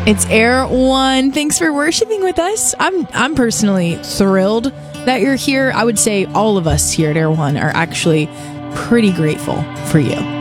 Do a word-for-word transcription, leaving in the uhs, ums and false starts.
It's Air One. Thanks for worshiping with us. I'm I'm personally thrilled that you're here. I would say all of us here at Air One are actually pretty grateful for you.